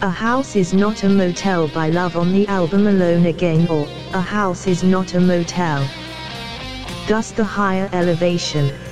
A House Is Not a Motel by Love on the album Alone Again, or A House Is Not a Motel. Thus the higher elevation.